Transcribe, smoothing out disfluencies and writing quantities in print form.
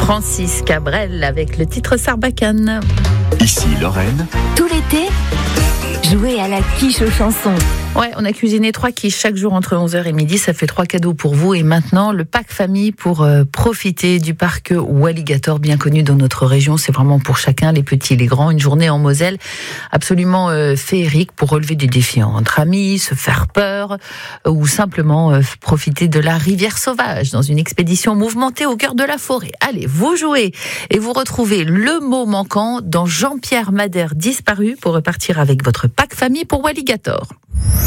Francis Cabrel avec le titre Sarbacane. Ici Lorraine. Tout l'été, jouez à la quiche aux chansons. Ouais, on a cuisiné 3 quiches chaque jour entre 11h et midi. Ça fait 3 cadeaux pour vous. Et maintenant, le pack famille pour profiter du parc Walligator, bien connu dans notre région. C'est vraiment pour chacun, les petits et les grands. Une journée en Moselle absolument féerique pour relever des défis entre amis, se faire peur ou simplement profiter de la rivière sauvage dans une expédition mouvementée au cœur de la forêt. Allez, vous jouez et vous retrouvez le mot manquant dans Jean-Pierre Madère disparu pour repartir avec votre pack famille pour Walligator.